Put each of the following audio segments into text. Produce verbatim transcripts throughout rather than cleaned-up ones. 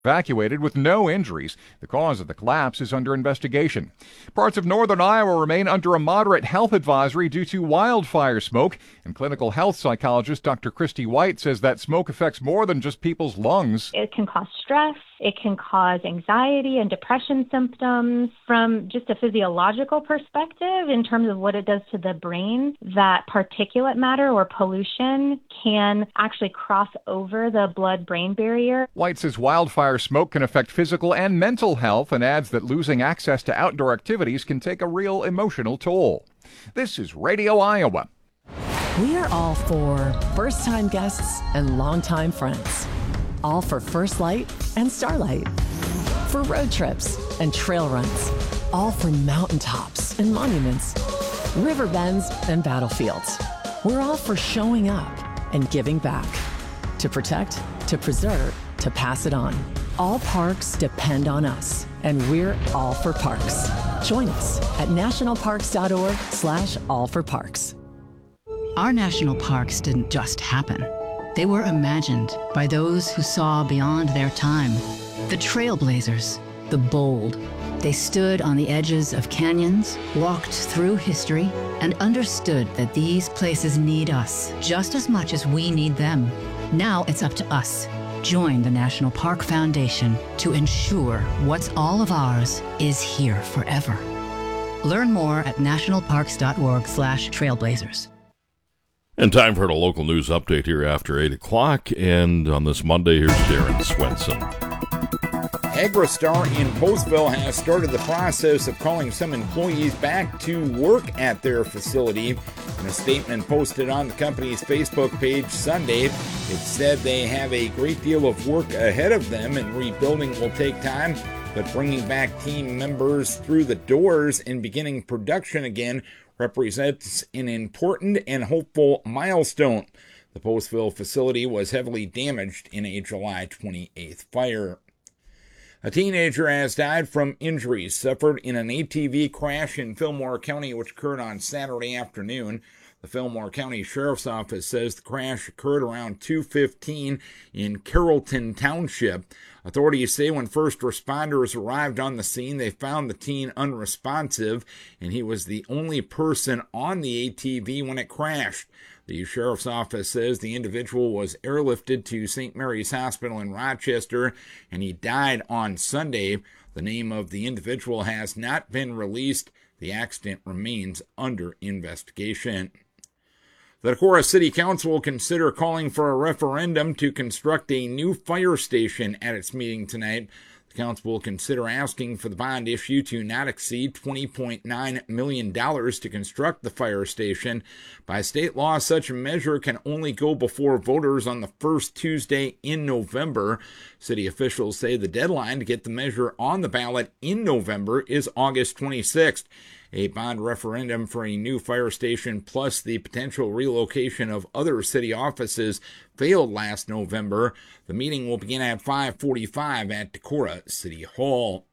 evacuated with no injuries. The cause of the collapse is under investigation. Parts of northern Iowa remain under a moderate health advisory due to wildfire smoke, and clinical health psychologist Doctor Christy White says that smoke affects more than just people's lungs. It can cause stress, it can cause anxiety and depression symptoms. From just a physiological perspective, in terms of what it does to the brain, that particulate matter or pollution can actually cross over the blood-brain barrier. White says wildfire smoke can affect physical and mental health, and adds that losing access to outdoor activities can take a real emotional toll. This is Radio Iowa. We are all for first-time guests and longtime friends. All for First Light and Starlight. For road trips and trail runs. All for mountaintops and monuments. River bends and battlefields. We're all for showing up and giving back. To protect, to preserve, to pass it on. All parks depend on us, and we're all for parks. Join us at nationalparks.org slash all for parks. Our national parks didn't just happen. They were imagined by those who saw beyond their time. The trailblazers, the bold. They stood on the edges of canyons, walked through history, and understood that these places need us just as much as we need them. Now it's up to us. Join the National Park Foundation to ensure what's all of ours is here forever. Learn more at nationalparks.org slash trailblazers. And time for a local news update here after eight o'clock. And on this Monday, here's Darren Swenson. Agristar in Postville has started the process of calling some employees back to work at their facility. In a statement posted on the company's Facebook page Sunday, it said they have a great deal of work ahead of them and rebuilding will take time, but bringing back team members through the doors and beginning production again represents an important and hopeful milestone. The Postville facility was heavily damaged in a July twenty-eighth fire. A teenager has died from injuries suffered in an A T V crash in Fillmore County, which occurred on Saturday afternoon. The Fillmore County Sheriff's Office says the crash occurred around two fifteen in Carrollton Township. Authorities say when first responders arrived on the scene, they found the teen unresponsive, and he was the only person on the A T V when it crashed. The Sheriff's Office says the individual was airlifted to Saint Mary's Hospital in Rochester, and he died on Sunday. The name of the individual has not been released. The accident remains under investigation. The Decorah City Council will consider calling for a referendum to construct a new fire station at its meeting tonight. The council will consider asking for the bond issue to not exceed twenty point nine million dollars to construct the fire station. By state law, such a measure can only go before voters on the first Tuesday in November. City officials say the deadline to get the measure on the ballot in November is August twenty-sixth. A bond referendum for a new fire station plus the potential relocation of other city offices failed last November. The meeting will begin at five forty-five at Decorah City Hall.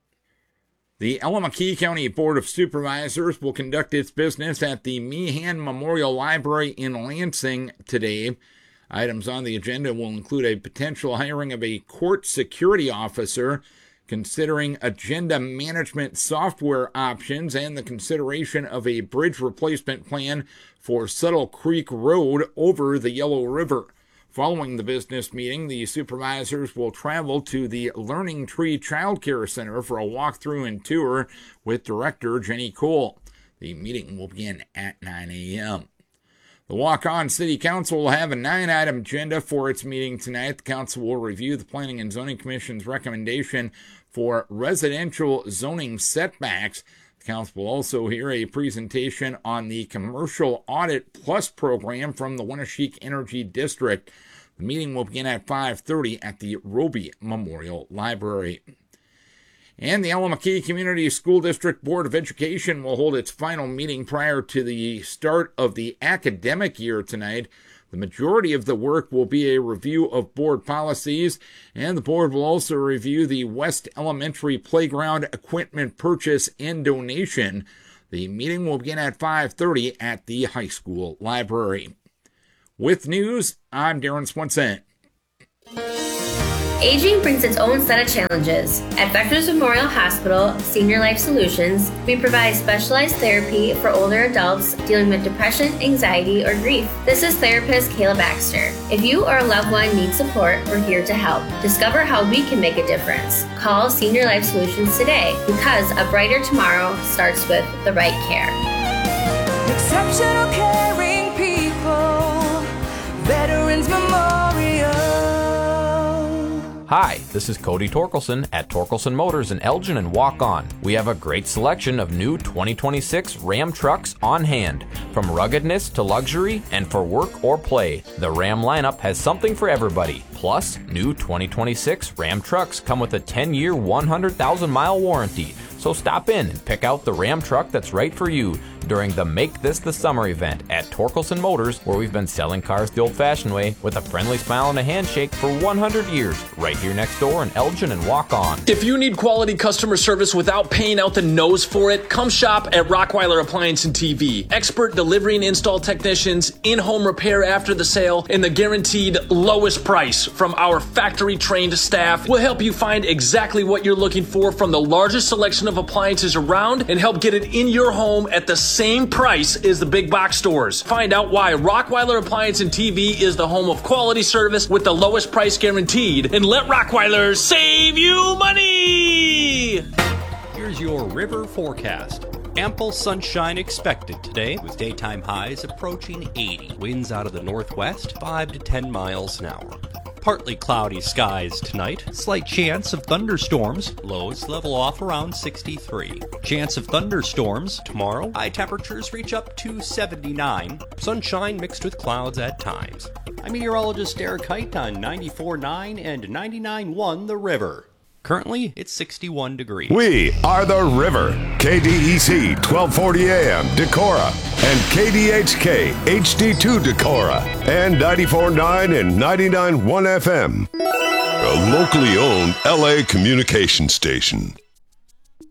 The Allamakee County Board of Supervisors will conduct its business at the Meehan Memorial Library in Lansing today. Items on the agenda will include a potential hiring of a court security officer, considering agenda management software options, and the consideration of a bridge replacement plan for Settle Creek Road over the Yellow River. Following the business meeting, the supervisors will travel to the Learning Tree Child Care Center for a walkthrough and tour with Director Jenny Cole. The meeting will begin at nine a.m. The Waukon City Council will have a nine-item agenda for its meeting tonight. The council will review the Planning and Zoning Commission's recommendation for residential zoning setbacks. The council will also hear a presentation on the Commercial Audit Plus program from the Winneshiek Energy District. The meeting will begin at five thirty at the Roby Memorial Library. And the Allamakee Community School District Board of Education will hold its final meeting prior to the start of the academic year tonight. The majority of the work will be a review of board policies, and the board will also review the West Elementary Playground equipment purchase and donation. The meeting will begin at five thirty at the high school library. With news, I'm Darren Swenson. Aging brings its own set of challenges. At Veterans Memorial Hospital Senior Life Solutions, we provide specialized therapy for older adults dealing with depression, anxiety, or grief. This is therapist Kayla Baxter. If you or a loved one need support, we're here to help. Discover how we can make a difference. Call Senior Life Solutions today, because a brighter tomorrow starts with the right care. Exceptional caring people, Veterans Memorial. Hi, this is Cody Torkelson at Torkelson Motors in Elgin and Walk On. We have a great selection of new twenty twenty-six Ram trucks on hand. From ruggedness to luxury and for work or play, the Ram lineup has something for everybody. Plus, new twenty twenty-six Ram trucks come with a ten-year, one hundred thousand mile warranty. So stop in and pick out the Ram truck that's right for you during the Make This the Summer event at Torkelson Motors, where we've been selling cars the old-fashioned way with a friendly smile and a handshake for one hundred years, right here next door in Elgin and Walk On. If you need quality customer service without paying out the nose for it, come shop at Rockweiler Appliance and T V. Expert delivery and install technicians, in-home repair after the sale, and the guaranteed lowest price from our factory-trained staff will help you find exactly what you're looking for from the largest selection of appliances around and help get it in your home at the same price as the big box stores. Find out why Rockweiler Appliance and T V is the home of quality service with the lowest price guaranteed, and let Rockweiler save you money! Here's your river forecast. Ample sunshine expected today, with daytime highs approaching eighty. Winds out of the northwest, five to ten miles an hour. Partly cloudy skies tonight. Slight chance of thunderstorms. Lows level off around sixty-three. Chance of thunderstorms tomorrow. High temperatures reach up to seventy-nine. Sunshine mixed with clouds at times. I'm meteorologist Derek Height on ninety-four point nine and ninety-nine point one The River. Currently, it's sixty-one degrees. We are The River. K D E C twelve forty A M Decorah and K D H K H D two Decorah and ninety-four point nine and ninety-nine point one F M. A locally owned L A communication station.